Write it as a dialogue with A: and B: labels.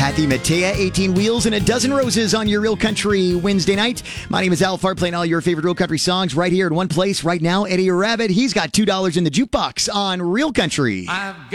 A: Kathy Mattea, 18 Wheels and a Dozen Roses on your Real Country Wednesday night. My name is Al Fart, playing all your favorite Real Country songs right here in one place right now. Eddie Rabbitt, he's got $2 in the jukebox on Real Country.
B: I've